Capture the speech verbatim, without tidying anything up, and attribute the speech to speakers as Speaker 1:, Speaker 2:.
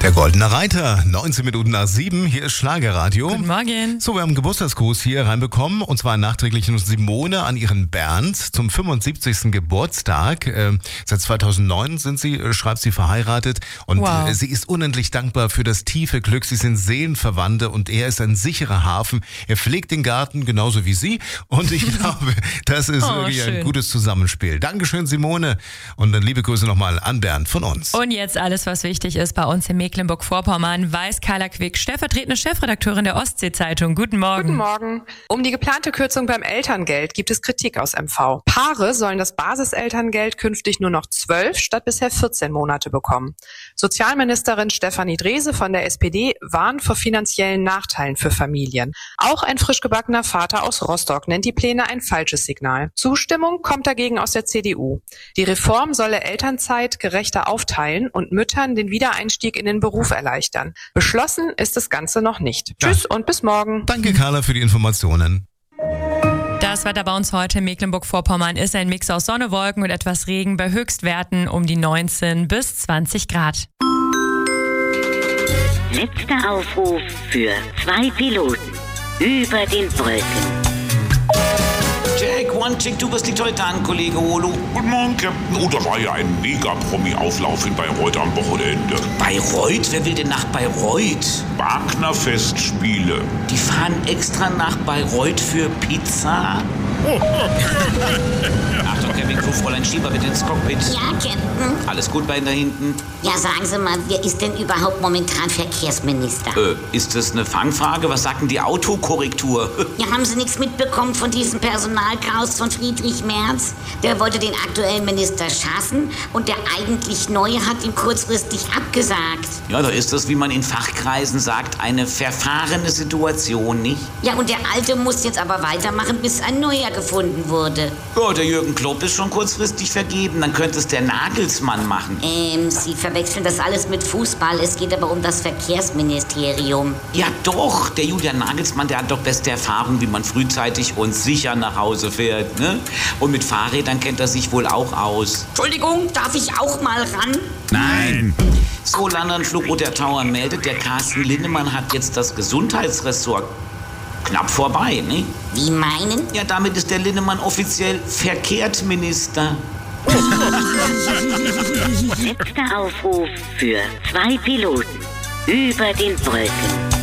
Speaker 1: Der Goldene Reiter, neunzehn Minuten nach sieben, hier ist Schlagerradio.
Speaker 2: Guten Morgen.
Speaker 1: So, wir haben einen Geburtstagsgruß hier reinbekommen und zwar nachträglich von Simone an ihren Bernd zum fünfundsiebzigsten Geburtstag. Äh, seit zweitausendneun sind sie, äh, schreibt sie, verheiratet und
Speaker 2: Wow.
Speaker 1: äh, sie ist unendlich dankbar für das tiefe Glück. Sie sind Seelenverwandte und er ist ein sicherer Hafen. Er pflegt den Garten genauso wie sie und ich glaube, das ist
Speaker 2: Oh,
Speaker 1: wirklich
Speaker 2: schön.
Speaker 1: ein gutes Zusammenspiel. Dankeschön, Simone, und dann liebe Grüße nochmal an Bernd von uns.
Speaker 2: Und jetzt alles, was wichtig ist bei uns in Mecklenburg-Vorpommern, weiß Carla Quick, stellvertretende Chefredakteurin der Ostsee-Zeitung. Guten Morgen.
Speaker 3: Guten Morgen. Um die geplante Kürzung beim Elterngeld gibt es Kritik aus M V. Paare sollen das Basiselterngeld künftig nur noch zwölf statt bisher vierzehn Monate bekommen. Sozialministerin Stefanie Drese von der S P D warnt vor finanziellen Nachteilen für Familien. Auch ein frisch gebackener Vater aus Rostock nennt die Pläne ein falsches Signal. Zustimmung kommt dagegen aus der C D U. Die Reform solle Elternzeit gerechter aufteilen und Müttern den Wiedereinstieg in den Beruf erleichtern. Beschlossen ist das Ganze noch nicht.
Speaker 1: Ja.
Speaker 3: Tschüss und bis morgen.
Speaker 1: Danke, Carla, für die Informationen.
Speaker 2: Das Wetter bei uns heute in Mecklenburg-Vorpommern ist ein Mix aus Sonne, Wolken und etwas Regen bei Höchstwerten um die neunzehn bis zwanzig Grad.
Speaker 4: Letzter Aufruf für zwei Piloten über den Wolken.
Speaker 5: Jack, One Chick, du wirst die heute an, Kollege Holo.
Speaker 6: Guten Morgen, Captain. Oh, da war ja ein Mega-Promi-Auflauf in Bayreuth am Wochenende.
Speaker 5: Bayreuth? Wer will denn nach Bayreuth?
Speaker 6: Wagner-Festspiele.
Speaker 5: Die fahren extra nach Bayreuth für Pizza? Achtung, Kevin Crew, Fräulein Schieber, bitte ins Cockpit.
Speaker 4: Ja, Captain.
Speaker 5: Alles gut bei Ihnen da hinten?
Speaker 4: Ja, sagen Sie mal, wer ist denn überhaupt momentan Verkehrsminister?
Speaker 5: Äh, ist das eine Fangfrage? Was sagt denn die Autokorrektur?
Speaker 4: Ja, haben Sie nichts mitbekommen von diesem Personalchaos von Friedrich Merz? Der wollte den aktuellen Minister schaffen und der eigentlich Neue hat ihm kurzfristig abgesagt.
Speaker 5: Ja, da ist das, wie man in Fachkreisen sagt, eine verfahrene Situation, nicht?
Speaker 4: Ja, und der Alte muss jetzt aber weitermachen, bis ein Neuer gefunden wurde.
Speaker 5: Ja, der Jürgen Klopp ist schon kurzfristig vergeben, dann könnte es der Nagelsmann machen.
Speaker 4: Ähm, Sie verwechseln das alles mit Fußball. Es geht aber um das Verkehrsministerium.
Speaker 5: Ja doch, der Julian Nagelsmann, der hat doch beste Erfahrung, wie man frühzeitig und sicher nach Hause fährt, ne? Und mit Fahrrädern kennt er sich wohl auch aus.
Speaker 4: Entschuldigung, darf ich auch mal ran?
Speaker 5: Nein! So, London Flugroter Tower meldet, der Carsten Linnemann hat jetzt das Gesundheitsressort knapp vorbei, ne?
Speaker 4: Wie meinen?
Speaker 5: Ja, damit ist der Linnemann offiziell Verkehrsminister.
Speaker 4: Letzter Aufruf für zwei Piloten über den Wolken.